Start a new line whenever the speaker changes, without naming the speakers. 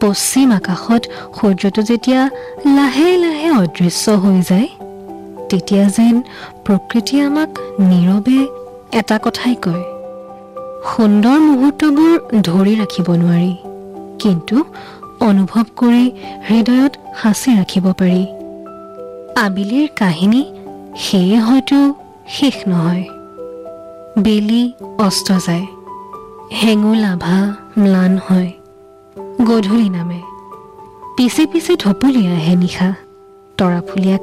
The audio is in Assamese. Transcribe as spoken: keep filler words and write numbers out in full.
পশ্চিম আকাশত সূৰ্যটো যেতিয়া লাহে লাহে অদৃশ্য হৈ যায়, তেতিয়া যেন প্ৰকৃতিয়ে আমাক নীৰৱে এটা কথাই কয়, সুন্দৰ মুহূৰ্তবোৰ ধৰি ৰাখিব নোৱাৰি, কিন্তু অনুভৱ কৰি হৃদয়ত সাঁচি ৰাখিব পাৰি। আবেলিৰ কাহিনী সেয়ে হয়তো শেষ নহয়। বেলি অস্ত যায়, হেঙুল আভা ম্লান হয়, গধূলি নামে, পিছে পিছে ঢপলি আহে নিশা, তৰাফুলীয়া